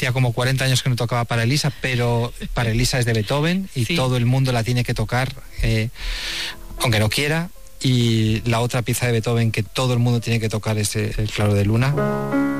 hacía como 40 años que no tocaba para Elisa, pero para Elisa es de Beethoven y Sí. todo el mundo la tiene que tocar, aunque no quiera. Y la otra pieza de Beethoven que todo el mundo tiene que tocar es el Claro de Luna.